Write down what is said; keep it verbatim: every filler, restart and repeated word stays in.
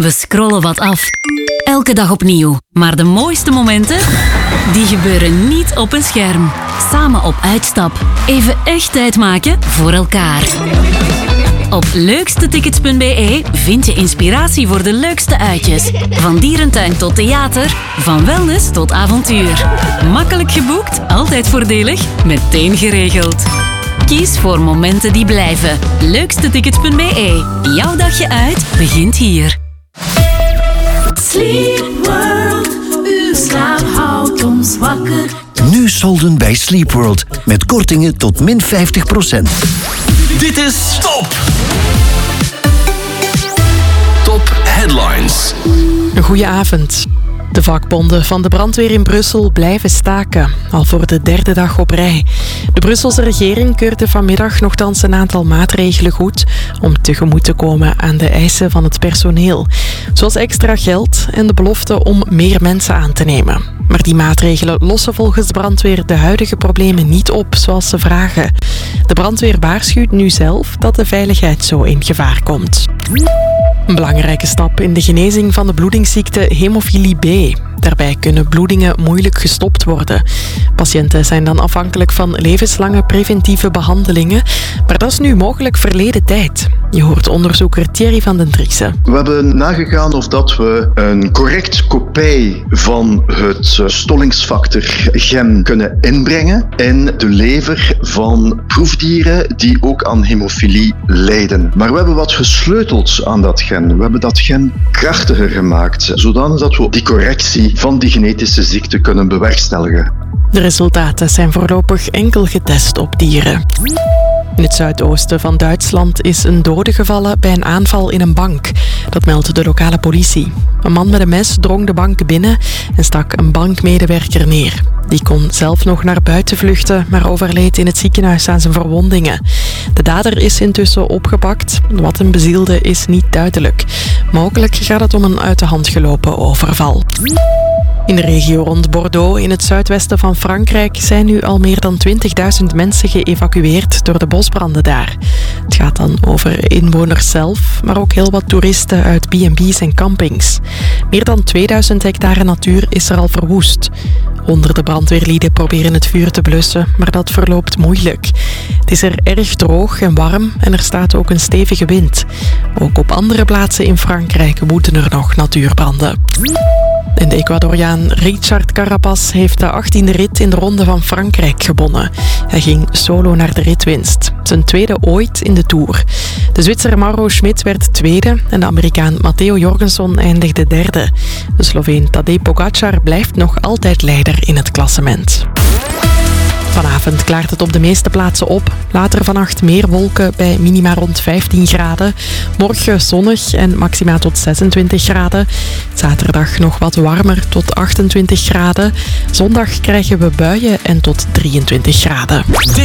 We scrollen wat af. Elke dag opnieuw. Maar de mooiste momenten, die gebeuren niet op een scherm. Samen op uitstap. Even echt tijd maken voor elkaar. Op leukstetickets punt b e vind je inspiratie voor de leukste uitjes. Van dierentuin tot theater, van wellness tot avontuur. Makkelijk geboekt, altijd voordelig, meteen geregeld. Kies voor momenten die blijven. leukstetickets punt b e. Jouw dagje uit begint hier. Sleep World, uw slaap houdt ons wakker. Nu solden bij Sleep World met kortingen tot min vijftig procent. Dit is Top! Top Headlines. Een goeie avond. De vakbonden van de brandweer in Brussel blijven staken, al voor de derde dag op rij. De Brusselse regering keurde vanmiddag nogthans een aantal maatregelen goed om tegemoet te komen aan de eisen van het personeel. Zoals extra geld en de belofte om meer mensen aan te nemen. Maar die maatregelen lossen volgens de brandweer de huidige problemen niet op zoals ze vragen. De brandweer waarschuwt nu zelf dat de veiligheid zo in gevaar komt. Een belangrijke stap in de genezing van de bloedingsziekte hemofilie B. Daarbij kunnen bloedingen moeilijk gestopt worden. Patiënten zijn dan afhankelijk van levenslange preventieve behandelingen, maar dat is nu mogelijk verleden tijd. Je hoort onderzoeker Thierry van den Driessen. We hebben nagegaan of dat we een correct kopie van het stollingsfactor-gen kunnen inbrengen in de lever van proefdieren die ook aan hemofilie lijden. Maar we hebben wat gesleuteld aan dat gen. We hebben dat gen krachtiger gemaakt, zodanig dat we die correctie van die genetische ziekte kunnen bewerkstelligen. De resultaten zijn voorlopig enkel getest op dieren. In het zuidoosten van Duitsland is een dode gevallen bij een aanval in een bank. Dat meldt de lokale politie. Een man met een mes drong de bank binnen en stak een bankmedewerker neer. Die kon zelf nog naar buiten vluchten, maar overleed in het ziekenhuis aan zijn verwondingen. De dader is intussen opgepakt. Wat hem bezielde is niet duidelijk. Mogelijk gaat het om een uit de hand gelopen overval. In de regio rond Bordeaux, in het zuidwesten van Frankrijk, zijn nu al meer dan twintigduizend mensen geëvacueerd door de bosbranden daar. Het gaat dan over inwoners zelf, maar ook heel wat toeristen uit B en B's en campings. Meer dan tweeduizend hectare natuur is er al verwoest. Honderden brandweerlieden proberen het vuur te blussen, maar dat verloopt moeilijk. Het is er erg droog en warm en er staat ook een stevige wind. Ook op andere plaatsen in Frankrijk woeden er nog natuurbranden. En de Ecuadoriaan Richard Carapaz heeft de achttiende rit in de Ronde van Frankrijk gewonnen. Hij ging solo naar de ritwinst. Zijn tweede ooit in de Tour. De Zwitser Mauro Schmid werd tweede en de Amerikaan Matteo Jorgenson eindigde derde. De Sloveen Tadej Pogacar blijft nog altijd leider in het klassement. Vanavond klaart het op de meeste plaatsen op. Later vannacht meer wolken bij minima rond vijftien graden. Morgen zonnig en maxima tot zesentwintig graden. Zaterdag nog wat warmer tot achtentwintig graden. Zondag krijgen we buien en tot drieëntwintig graden.